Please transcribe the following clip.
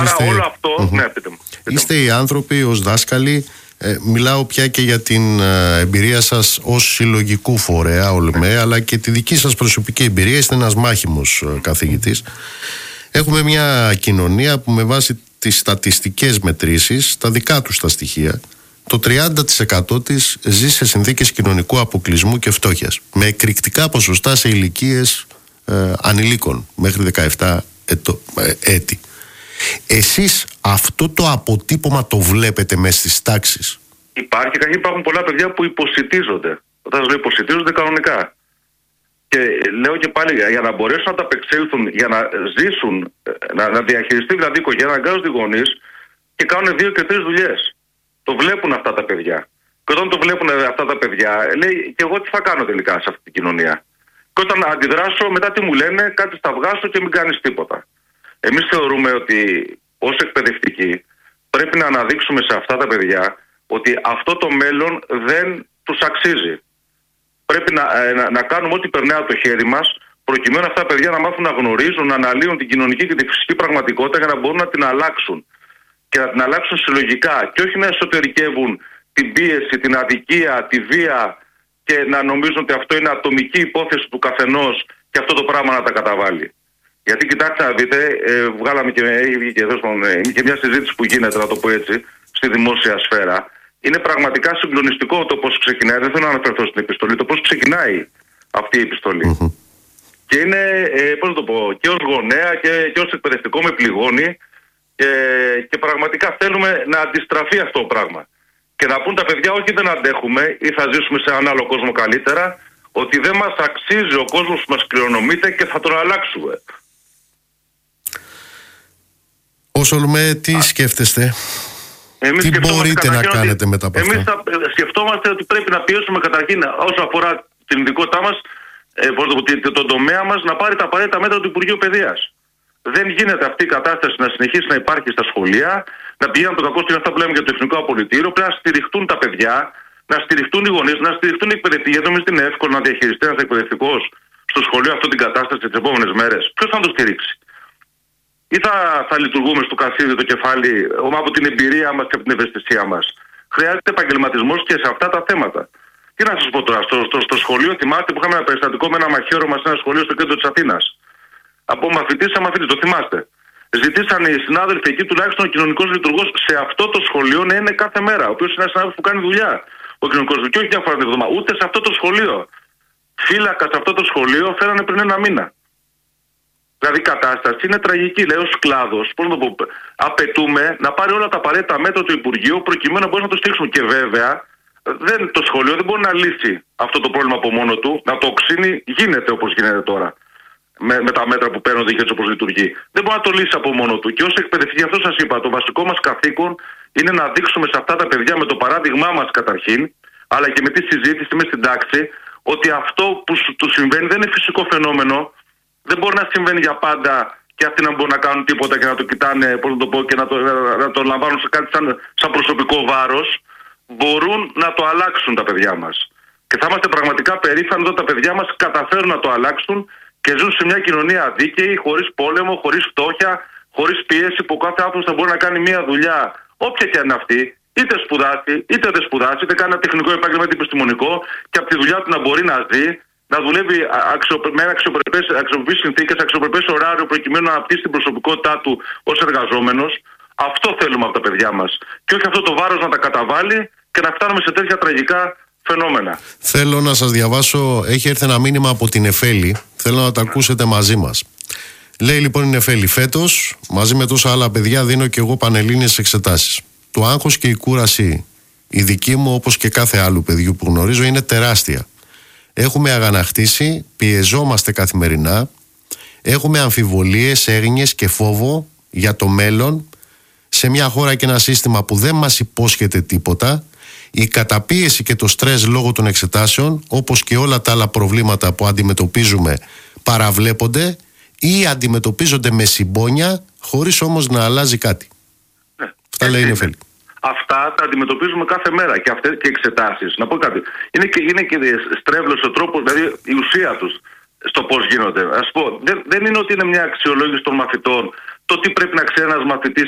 Άρα όλο αυτό. Ναι, πείτε μου. Είστε οι άνθρωποι ως δάσκαλοι. Μιλάω πια και για την εμπειρία σας ως συλλογικού φορέα, ΟΛΜΕ, αλλά και τη δική σας προσωπική εμπειρία. Είστε ένας μάχημος καθηγητής. Έχουμε μια κοινωνία που με βάση τις στατιστικές μετρήσεις, τα δικά τους τα στοιχεία, το 30% της ζει σε συνθήκες κοινωνικού αποκλεισμού και φτώχειας, με εκρηκτικά ποσοστά σε ηλικίες ανηλίκων μέχρι 17 έτη. Εσείς αυτό το αποτύπωμα το βλέπετε μέσα στις τάξεις? Υπάρχουν πολλά παιδιά που υποσιτίζονται. Όταν σας λέω υποσιτίζονται κανονικά. Και λέω και πάλι, για να μπορέσουν να τα απεξέλθουν, για να ζήσουν, να διαχειριστεί δηλαδή η οικογένεια, αναγκάζονται οι γονείς και κάνουν 2 και 3 δουλειές. Το βλέπουν αυτά τα παιδιά. Και όταν το βλέπουν αυτά τα παιδιά, λέει, και εγώ τι θα κάνω τελικά σε αυτή την κοινωνία. Και όταν αντιδράσω, μετά τι μου λένε, κάτι στα βγάσω και μην κάνεις τίποτα. Εμείς θεωρούμε ότι ως εκπαιδευτικοί πρέπει να αναδείξουμε σε αυτά τα παιδιά ότι αυτό το μέλλον δεν τους αξίζει. Πρέπει να κάνουμε ό,τι περνάει από το χέρι μας, προκειμένου αυτά τα παιδιά να μάθουν να γνωρίζουν, να αναλύουν την κοινωνική και τη φυσική πραγματικότητα για να μπορούν να την αλλάξουν. Και να την αλλάξουν συλλογικά. Και όχι να εσωτερικεύουν την πίεση, την αδικία, τη βία και να νομίζουν ότι αυτό είναι ατομική υπόθεση του καθενός και αυτό το πράγμα να τα καταβάλει. Γιατί κοιτάξτε να δείτε, βγάλαμε και μια συζήτηση που γίνεται, να το πω έτσι, στη δημόσια σφαίρα. Είναι πραγματικά συγκλονιστικό το πώς ξεκινάει. Δεν θέλω να αναφερθώ στην επιστολή, το πώς ξεκινάει αυτή η επιστολή. Και είναι, πώς να το πω, και ως γονέα και ως εκπαιδευτικό με πληγώνει. Και πραγματικά θέλουμε να αντιστραφεί αυτό το πράγμα. Και να πούν τα παιδιά, όχι δεν αντέχουμε ή θα ζήσουμε σε έναν άλλο κόσμο καλύτερα, ότι δεν μας αξίζει ο κόσμος που μας κληρονομείται και θα τον αλλάξουμε. Ως ΟΛΜΕ, τι σκέφτεστε? Τι μπορείτε να κάνετε μετά από αυτό? Εμείς σκεφτόμαστε ότι πρέπει να πιέσουμε καταρχήν όσο αφορά την ειδικότητά μας, τον τομέα μας, να πάρει τα απαραίτητα μέτρα του Υπουργείου Παιδείας. Δεν γίνεται αυτή η κατάσταση να συνεχίσει να υπάρχει στα σχολεία, να πηγαίνουν το κακό στην αυτά που λέμε για το εθνικό απολυτήριο. Πρέπει να στηριχτούν τα παιδιά, να στηριχτούν οι γονείς, να στηριχτούν οι εκπαιδευτικοί. Γιατί νομίζω ότι είναι εύκολο να διαχειριστεί ένας εκπαιδευτικός στο σχολείο αυτή την κατάσταση τις επόμενες μέρες. Ποιος θα το στηρίξει? Ή θα λειτουργούμε στο καθίδι το κεφάλι από την εμπειρία μας και από την ευαισθησία μας? Χρειάζεται επαγγελματισμός και σε αυτά τα θέματα. Τι να σας πω τώρα, στο σχολείο θυμάστε που είχαμε ένα περιστατικό με ένα μαχαίρωμα σε ένα σχολείο στο κέντρο της Αθήνας. Από μαθητή σε μαθητή, το θυμάστε. Ζητήσαν οι συνάδελφοι εκεί τουλάχιστον ο κοινωνικός λειτουργός σε αυτό το σχολείο να είναι κάθε μέρα. Ο οποίος είναι ένας συνάδελφος που κάνει δουλειά. Ο κοινωνικός λειτουργός, και όχι μια φορά την εβδομάδα, ούτε σε αυτό το σχολείο. Φύλακα σε αυτό το σχολείο φέρανε πριν 1 μήνα. Δηλαδή η κατάσταση είναι τραγική. Λέει ως κλάδος, πώς να το πω, απαιτούμε να πάρει όλα τα απαραίτητα μέτρα του Υπουργείου προκειμένου να μπορούμε να το στηρίξουμε. Και βέβαια το σχολείο δεν μπορεί να λύσει αυτό το πρόβλημα από μόνο του. Να το οξύνει γίνεται όπως γίνεται τώρα. Με τα μέτρα που παίρνονται και έτσι όπως λειτουργεί. Δεν μπορεί να το λύσει από μόνο του. Και ως εκπαιδευτικοί, αυτό σας είπα, το βασικό μας καθήκον είναι να δείξουμε σε αυτά τα παιδιά με το παράδειγμά μας καταρχήν, αλλά και με τη συζήτηση μες στην τάξη, ότι αυτό που του συμβαίνει δεν είναι φυσικό φαινόμενο. Δεν μπορεί να συμβαίνει για πάντα και αυτοί να μπορούν να κάνουν τίποτα και να το κοιτάνε, πώς να το πω, και να το λαμβάνουν σε κάτι σαν προσωπικό βάρος. Μπορούν να το αλλάξουν τα παιδιά μας. Και θα είμαστε πραγματικά περήφανοι όταν τα παιδιά μας καταφέρουν να το αλλάξουν και ζουν σε μια κοινωνία δίκαιη, χωρίς πόλεμο, χωρίς φτώχεια, χωρίς πίεση, που κάθε άνθρωπος θα μπορεί να κάνει μια δουλειά, όποια και αν είναι αυτή, είτε σπουδάσει, είτε δεν σπουδάσει, είτε κάνει ένα τεχνικό επάγγελμα είτε επιστημονικό, και από τη δουλειά του να μπορεί να ζει, να δουλεύει με αξιοπρεπείς συνθήκες, αξιοπρεπές ωράριο, προκειμένου να αναπτύσσει την προσωπικότητά του ως εργαζόμενος. Αυτό θέλουμε από τα παιδιά μας. Και όχι αυτό το βάρος να τα καταβάλει και να φτάνουμε σε τέτοια τραγικά φαινόμενα. Θέλω να σας διαβάσω, έχει έρθει ένα μήνυμα από την Εφέλη. Θέλω να τα ακούσετε μαζί μας. Λέει λοιπόν η Νεφέλη, φέτος μαζί με τόσα άλλα παιδιά δίνω και εγώ πανελλήνιες εξετάσεις. Το άγχος και η κούραση, η δική μου όπως και κάθε άλλου παιδιού που γνωρίζω, είναι τεράστια. Έχουμε αγανακτήσει, πιεζόμαστε καθημερινά, έχουμε αμφιβολίες, έγνοιες και φόβο για το μέλλον σε μια χώρα και ένα σύστημα που δεν μας υπόσχεται τίποτα. Η καταπίεση και το στρες λόγω των εξετάσεων, όπως και όλα τα άλλα προβλήματα που αντιμετωπίζουμε, παραβλέπονται ή αντιμετωπίζονται με συμπόνια, χωρίς όμως να αλλάζει κάτι. Ναι. Αυτά λέει η Νεφέλη. Αυτά τα αντιμετωπίζουμε κάθε μέρα και αυτές και εξετάσεις. Να πω κάτι. Είναι και στρέβλος ο τρόπος, δηλαδή η ουσία τους στο πώς γίνονται. Ας πω, δεν είναι ότι είναι μια αξιολόγηση των μαθητών, το τι πρέπει να ξέρει ένας μαθητής